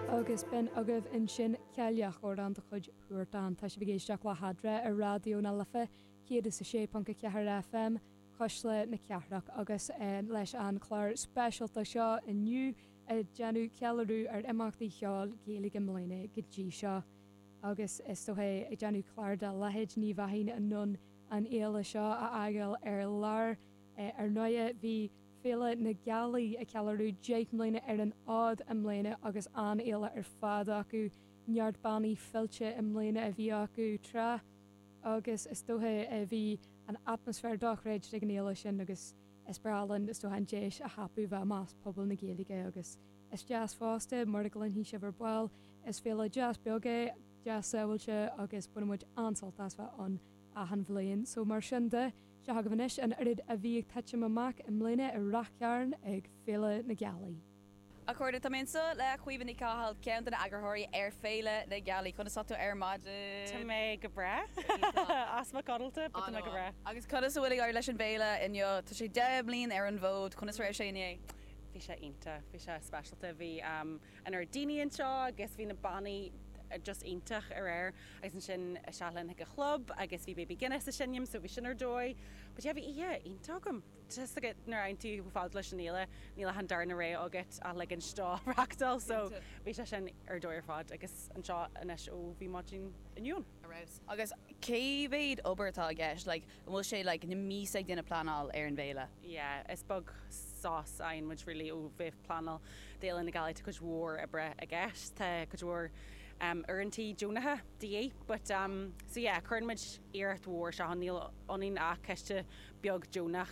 agus ben agah in sin cealach ó an do chuid thuirtán tá sé bhgéisteach le hadra ar rádió na lifa chéad is 6.4 FM chuis le na cearach agus leis an chláir speisialta seo inniu deanú cealarú ar imachtaí cheáil géala go mléine go dtí seo. Agus is tóhé ag deanú chláir de lehéid ní bhaíine an nun an éala seo a agail ar lár ar nuide bhí féle na gealaí a cealarú déit mléine ar an ád an mléine agus an éile ar fad acu neart bannaí filte an mléine a bhí acu tra agus is dóthe a bhí an atmosfér dochréid ag an éile sin agus is bralan is dóthe an déis a hapú bheith más pobl na géalaige agus is jazz fásta mar a glynn hí se bhar buil is féle jazz beagé jazz saoilte agus bunamuid ansaltas bheith an a han bhléon so mar sin de se ha gohanis an irid a bhí teite amach in mléine a rachcearn ag féle na gealaí. Accorda tá minsa le chuoimhaní cáhall cean na agurthirí ar féile na gealaí chuna satú ar maide. Tá mé go bre asma cadalta but go bre. Agus chudas bhfuil ar leis an bhéile inneo tá sé 10 blion ar an bhód chuna raibh sé inné. Bhí sé inta, bhí sé specialta bhí an ar daine anseo agus bhí na bannaí just intach ar agus an sin sealan ag a chlub agus bhí baby Guinness a sinnim so bhí sin ar dói but yeah bhí intagam just a get nar ein tú fád leis an níla han darna ré agat a le an stá rachtal so bhí sé sin ar dóir fád agus an seo inis ó bhí máin aniuún. Agus céhéad obertá gceist like bhfuil sé like na mís ag duna planál ar an bhéile. Yeah, is bug sás ein muid rilí ó bhíh planal déal na galí chuid mhór a bre a gceist tá chuid mhór urintí Jonatha DA, but so yeah, Kernmid Earth War Shahanil onin a keste biog Jonah,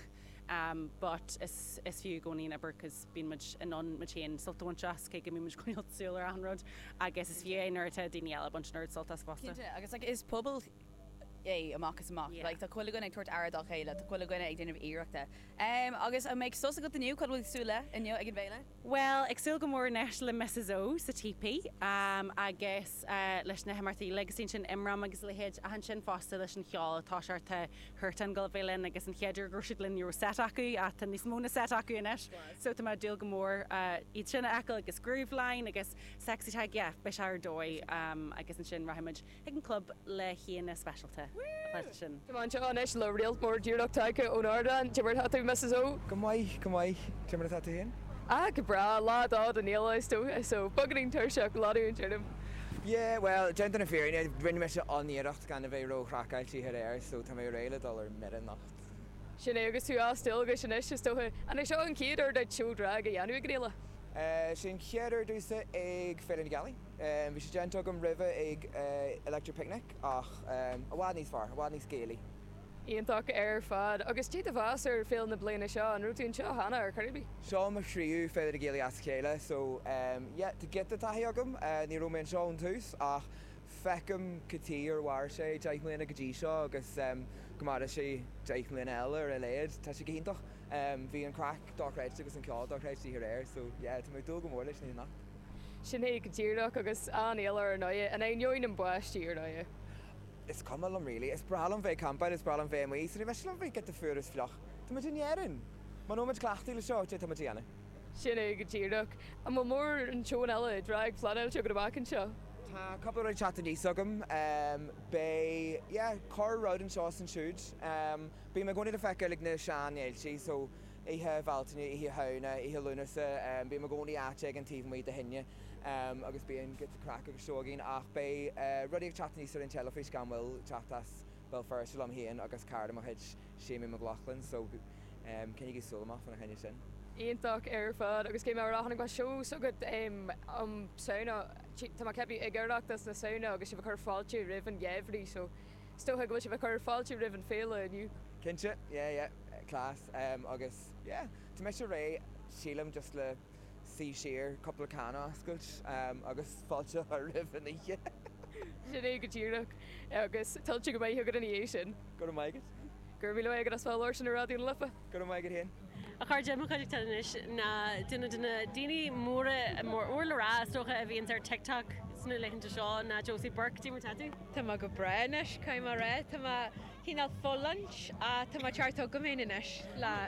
but is few going in because been much a non machine salton chas cake me much going solar on road. I guess it's few nerd Danielle a bunch of nerds saltas foster. I guess like is pobl amach is amach like tá chuile gonn ag tuairt airad chéile tá chuile gonn ag déanamh iireachta. Agus méid sosa go aniu chu bhfuil súla inniu ag an bhéile? Well, ag sil go mór neis le Mrs O sa TP agus leis na hamartaí legacy sin imram agus le héad a an sin fásta leis an cheáil tá searta thuirtan go bhéilin agus an cheadidir gur siad linn set acu a tan níos móna set acu inis so tá mar dúil go mór iad sinna ecail agus groove-line agus sexy tag be se ar dói agus an sin raimiid ag an club le chéanna specialta. Tá se anis le réalt mór dúachtaige ón Ardan, Timir hatú Mrs O? Go maiid, Timir hatú héin? Go bra, ládád an éile so buganing tuirseach láú an tíirm. Yeah, well, gentan na férin, rinne me se aníirecht gan a bheith ro chracail tí air, so tá mé réile dollar midnacht. Sin agus tú ástil agus sin is tóthe, an seo an céidir de tiúdra a dhéanú gréile? Sin cheadidir dúsa ag féile na galí. Bhí sé gentagam ribh ag Electric Picnic ach a bhád níos far, a bhád níos scéalaí. Íontach ar fad, agus tí a bhás ar féil na bliana seo an rútaín seo hana ar chuirbí? Seo mar tríú féile a géalaí as chéile, so to get the taí agam, ní rómén seo an tús ach fecam cotí ar bhhair sé deich mlíana go dtí seo agus gomara sé deich mlíana eile ar a léad tá sé ghéintach. Bhí an crack dochréid agus an ceáil dochréid tí ar so tá mé dul go mór leis ní nach. Sin é go dtíach agus an éile ar nuide an é neoin an buistí ar nuide. Is cummal am really, is bralam bheith campaid, is bralam bheith mí, so ní bheith bheith get a furas flach. Tá mu dyn éirin. Man nóid clachtaí le seo, tá mu dhéana. Sin é go dtíach. An má mór an tseón eile drag flail te go bach an seo. Tá couple of chat níos agam, bé, cór rád an seo san siúd. Bí me gcónaí a feiceil ag na seán éiltí, so ihe bháltaine, ihe hauna, ihe lúnasa, bí me gcónaí áte ag an tíomh mí a hinne. Agus bíon get a crack agus seogin ach bé rudí ag chat níos ar an telefís gan bhfuil chatas bel first am héan agus card am head Séimi McLaughlin, so can you get Solomon fan a henne sin? Íontach ar fad agus cé mar ráhanna go seo so go saona tá cepi ag ggéireachtas na saona agus si bh chur fáilte rih an gheimhrí so stóthe go si bh chur fáilte rih an féile aniu. Cinse? Class agus tá me se ré sílam just le sí sér couple of cana ascailt agus fáilte a rih an ihe. Sin é go dtíach agus tuilte go bhaith go an ééis sin. Go maigad? Gur bhí le as fáil sin a ráún lifa? Go maigad héin? A chuir déach chuidir tanis na duine daoine móra mór orlará stocha a bhíonn ar TikTok sna leichanta seo na Josie Burke tí mar tatú. Tá go breis caiim mar ré Tá híál full lunch a tá teartó go méis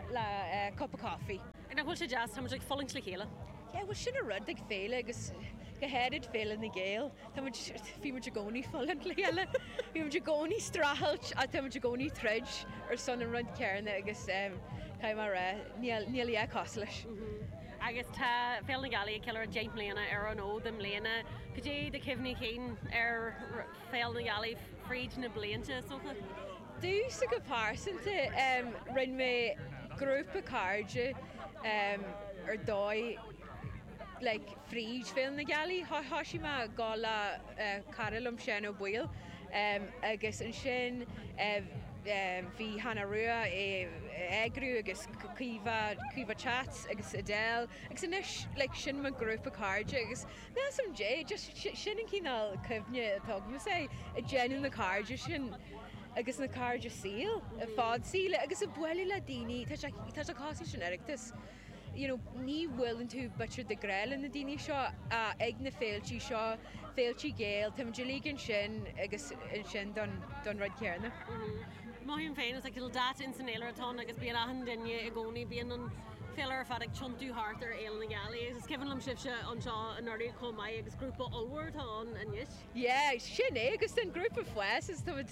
le cup of coffee. Ag na bhil sé jazz tá ag fallings le chéile. Bhil sin a rud ag féile agus gohéad féil in na ggéal, bhí mar gcóí follan léile, bhí mar gcóí strahailt a tá mar gcóí treid ar son an rud cearna agus cai mar ré níl é cos leis. Agus tá féil na galí cear James léana ar an ód am léana, go dé de cehní chéin ar féil na galí fríd na blianta socha? Dús a go pásanta rinn mé grúpa cardide ar dóid fríd féil na galí, thoisi má gála caralum sin ó buil agus an sin bhí Hannah Rua éagrú agus cuiomh chat agus Adele agus inis sin má grúpa cardide agus ná sam dé sin an cíál cumhne atá sé a déanú na cardide sin agus na cardide síl a fád síle agus a buile le daoine tá a cáí sin airtas. Ní bhfuiln tú butir de gréil na daoine seo ag na féiltí seo féiltí géal, tá delígann sin agus sin don rud cearna. Maithíon féin is ag data in san éile atá agus bíon ahan duine i gcónaí bíon an féilear fad ag tiontú hart ar éil na galí, is ceann am sibse an seo an ordaí comá agus grúpa óhar tá an inis? Ié, sin agus an grúpa fues is tá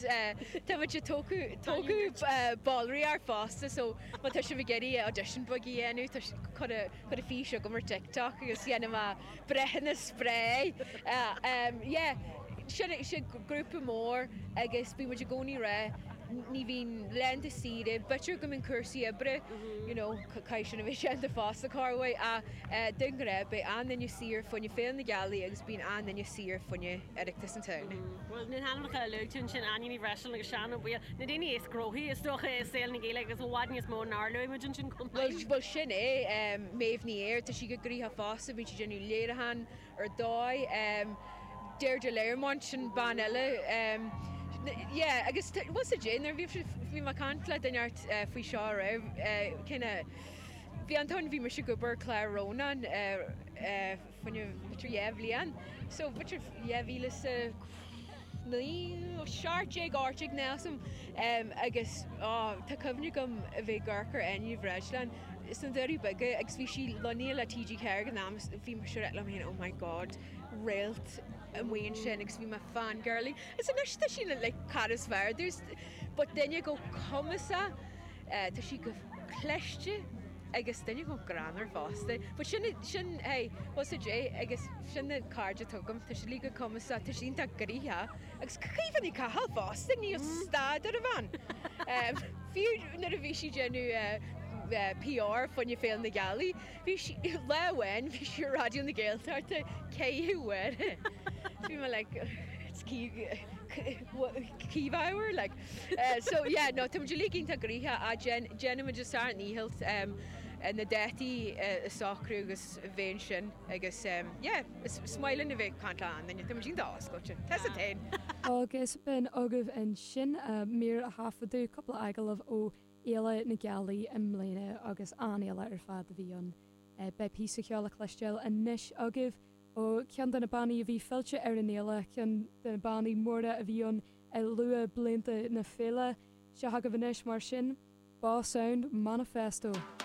tógu ballraí ar fásta, so má tá se bh geirí audition bugí dhéanú chud a fí seo go mar TikTok agus dhéanam brehanna spré. Sin grúpa mór agus bí muidir gcónaí ré, ní bhín lenta siide, bitir go minn cursaí ibre, caiisian a bhí sin de fásta carhaid a dun raibh be an then sír funne féil na galí agus bíon an then sír funne edictas an tona. Well, ní hancha leún sin aní bhreisiil agus seanna bhil na daine is grothí is stocha is saoil na ggéile agus bhhaidní is mó nála imidjin sin cum. Well sin méhní éir tá si go grítha fásta bhí si genú léirahan ar dóid déir de léirmán sin ban eile. Agus was a gin bhí mar cantla denart faoi seo raibh bhí antón bhí mar si gobar chlárónan fanne bitir líon, so bitir bhíle seaartteag áteag násam agus tá cumhne gom a bheith garchar aine bhreislein. Is an deirí bige agus bhí si loníil le TG Ceir an námas bhí mar siú le héana, oh my god, réalt an bhaon sin agus bhí mar fan girlí. Is an eiste sin le caras bhar, but daine go comasa tá si go chléiste agus daine go granar fásta. But sin was a dé agus sin na cardide tugam tá si lí go comasa tá sin tá gríthe agus chuomhanní cathal fásta ní stád ar a bhain. Fiú nar a bhí si genú PR funne féil na galí, bhí lehhain bhí si radio na ggéaltarta céhuair. Bhí me cíhhair so no tá lí cinnta gríthe a genimiid sa níhilt na détaí sacrú agus bhéin sin agus smailin a bheith cantlaán, na tá sin dáscote. Tá a tain. Agus ben agah an sin mí a hafaú coppla agalah ó éile na gealaí im mléine agus anéile ar fad a bhí an bepí cheála chluisteil a níis agah ó cean den na bannaí a bhí fillte ar an éile cean den bannaí mórda a bhí an lua blianta na féile se hagah bhanis mar sin, Bá Sound Manifesto.